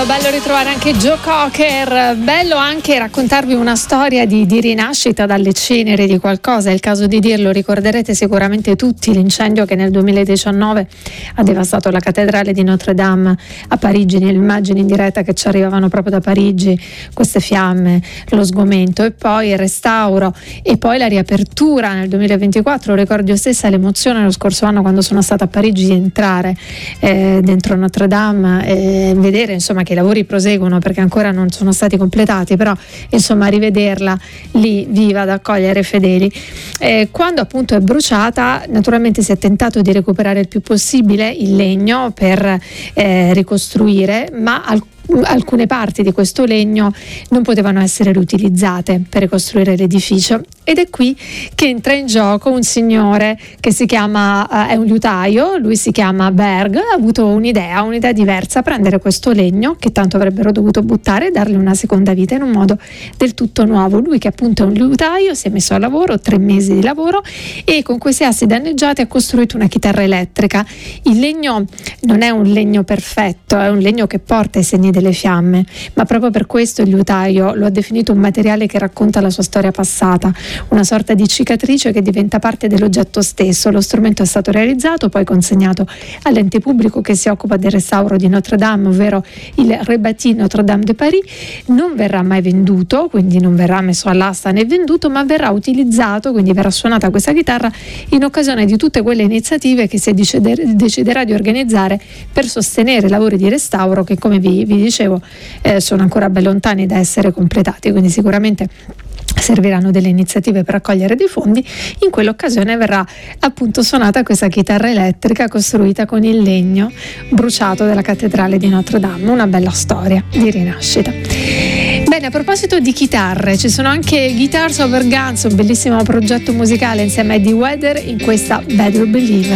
bello ritrovare anche Joe Cocker, bello anche raccontarvi una storia di rinascita dalle ceneri di qualcosa, è il caso di dirlo. Ricorderete sicuramente tutti l'incendio che nel 2019 ha devastato la cattedrale di Notre Dame a Parigi, nelle immagini in diretta che ci arrivavano proprio da Parigi, queste fiamme, lo sgomento, e poi il restauro e poi la riapertura nel 2024. Ricordo io stessa l'emozione lo scorso anno quando sono stata a Parigi di entrare dentro Notre Dame e vedere insomma che i lavori proseguono perché ancora non sono stati completati, però insomma rivederla lì viva ad accogliere i fedeli. Quando appunto è bruciata, naturalmente si è tentato di recuperare il più possibile il legno per ricostruire, ma alcune parti di questo legno non potevano essere riutilizzate per ricostruire l'edificio, ed è qui che entra in gioco un signore che si chiama, è un liutaio, lui si chiama Berg, ha avuto un'idea diversa: prendere questo legno che tanto avrebbero dovuto buttare e dargli una seconda vita in un modo del tutto nuovo. Lui, che appunto è un liutaio, si è messo al lavoro, 3 mesi di lavoro, e con questi assi danneggiati ha costruito una chitarra elettrica. Il legno non è un legno perfetto, è un legno che porta i segni delle fiamme, ma proprio per questo il liutaio lo ha definito un materiale che racconta la sua storia passata, una sorta di cicatrice che diventa parte dell'oggetto stesso. Lo strumento è stato realizzato, poi consegnato all'ente pubblico che si occupa del restauro di Notre Dame, ovvero il Rebâti Notre Dame de Paris. Non verrà mai venduto, quindi non verrà messo all'asta né venduto, ma verrà utilizzato, quindi verrà suonata questa chitarra in occasione di tutte quelle iniziative che si deciderà di organizzare per sostenere i lavori di restauro che, come vi dicevo, sono ancora ben lontani da essere completati, quindi sicuramente serviranno delle iniziative per raccogliere dei fondi. In quell'occasione verrà appunto suonata questa chitarra elettrica costruita con il legno bruciato della cattedrale di Notre Dame. Una bella storia di rinascita. Bene, a proposito di chitarre, ci sono anche Guitars Over Guns, un bellissimo progetto musicale insieme a Eddie Vedder in questa Better Believe.